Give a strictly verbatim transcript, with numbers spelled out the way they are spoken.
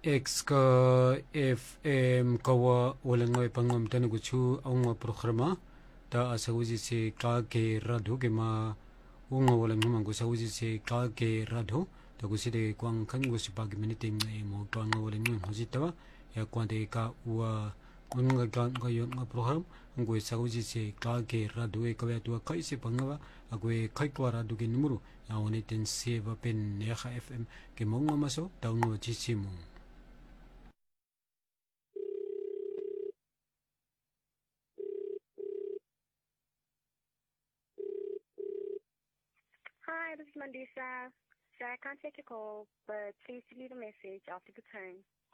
X ka F M kawa walangoy pangom tanuguchu aunga programa ta asawuji se ka ke radho ke ma unga walang mangu sawuji se ka ke radho ta guside kwang kan gusi pag miniting e mo kwang walang ngun hositawa ya kwante ka wa unga ka ngayon nga program ngwe sawuji se ka ke radho e kawya tuwa kai se pangawa agwe kai kwa radho ke numero ya one ten seva pen neha F M ke monga maso ta unga chichimu. Hi, this is Mandisa. So I can't take your call, but please leave a message after the tone.